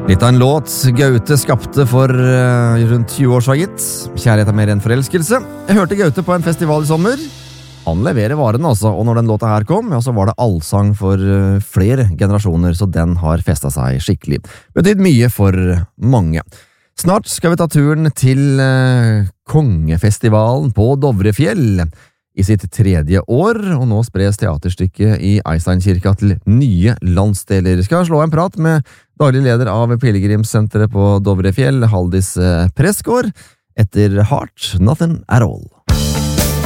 Litt av en låt Gaute skapte for rundt 20 år så gitt. Kjærlighet er mer enn forelskelse. Jeg hørte Gaute på en festival i sommer. Han leverer varene altså, og når den låta her kom, ja, så var det allsang for flere generasjoner, så den har festet seg skikkelig. Betydd mye for mange. Snart skal vi ta turen til Kongefestivalen på Dovrefjell i sitt 3. år, og nå spres teaterstykket i Eisteinkirka til nye landsdeler. Vi skal slå en prat med daglig leder av Pilegrimssenteret på Dovrefjell, Haldis Pressgaard, etter Heart Nothing at All.